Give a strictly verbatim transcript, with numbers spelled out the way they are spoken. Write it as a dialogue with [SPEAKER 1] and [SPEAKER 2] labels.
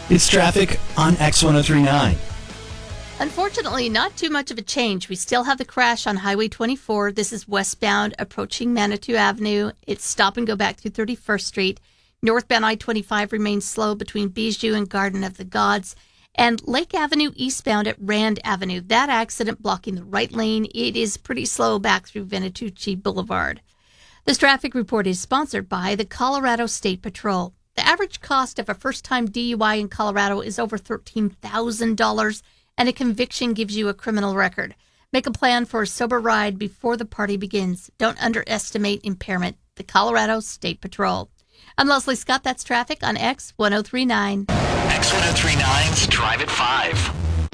[SPEAKER 1] It's traffic on X ten thirty-nine.
[SPEAKER 2] Unfortunately, not too much of a change. We still have the crash on Highway twenty-four. This is westbound approaching Manitou Avenue. It's stop and go back through thirty-first Street. Northbound I twenty-five remains slow between Bijou and Garden of the Gods. And Lake Avenue eastbound at Rand Avenue. That accident blocking the right lane. It is pretty slow back through Venatucci Boulevard. This traffic report is sponsored by the Colorado State Patrol. The average cost of a first-time D U I in Colorado is over thirteen thousand dollars, and a conviction gives you a criminal record. Make a plan for a sober ride before the party begins. Don't underestimate impairment. The Colorado State Patrol. I'm Leslie Scott. That's traffic on X ten thirty-nine.
[SPEAKER 3] X ten thirty-nine's Drive at five.